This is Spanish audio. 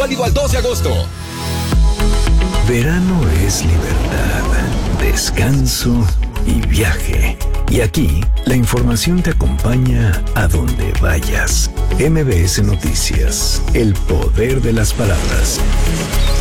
Válido al 2 de agosto. Verano es libertad, descanso y viaje. Y aquí, la información te acompaña a donde vayas. MBS Noticias, el poder de las palabras.